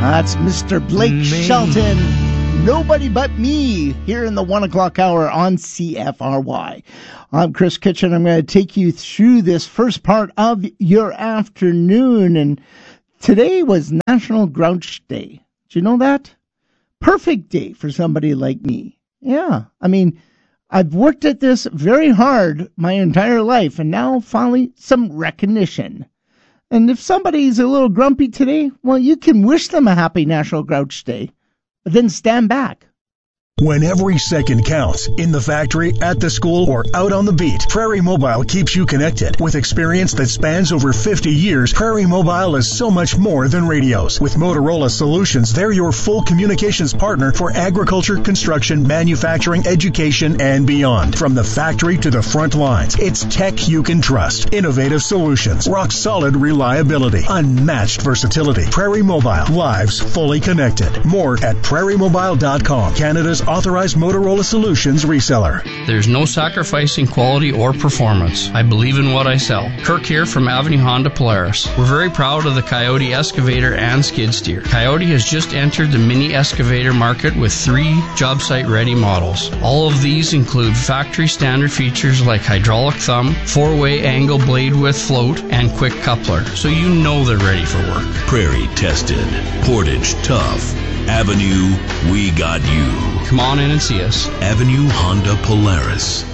That's Mr. Blake Shelton. Nobody But Me here in the 1 o'clock hour on CFRY. I'm Chris Kitchen. I'm going to take you through this first part of your afternoon. And today was National Grouch Day. Did you know that? Perfect day for somebody like me. Yeah. I mean, I've worked at this very hard my entire life, and now finally some recognition. And if somebody's a little grumpy today, well, you can wish them a happy National Grouch Day, but then stand back. When every second counts, in the factory, at the school, or out on the beat, Prairie Mobile keeps you connected. With experience that spans over 50 years, Prairie Mobile is so much more than radios. With Motorola Solutions, they're your full communications partner for agriculture, construction, manufacturing, education, and beyond. From the factory to the front lines, it's tech you can trust. Innovative solutions, rock-solid reliability, unmatched versatility. Prairie Mobile, lives fully connected. More at prairiemobile.com, Canada's authorized Motorola Solutions reseller. There's no sacrificing quality or performance. I believe in what I sell. Kirk here from Avenue Honda Polaris. We're very proud of the Coyote excavator and skid steer. Coyote has just entered the mini excavator market with 3 job site ready models. All of these include factory standard features like hydraulic thumb, 4-way angle blade width float, and quick coupler, so you know they're ready for work. Prairie tested, Portage tough. Avenue, we got you. Come on in and see us. Avenue Honda Polaris.